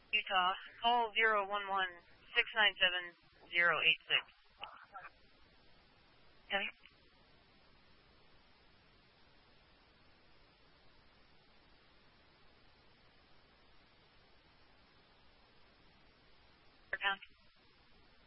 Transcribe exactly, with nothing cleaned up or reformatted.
Utah, call zero one one six nine seven zero eight six. Heavy. Per pound.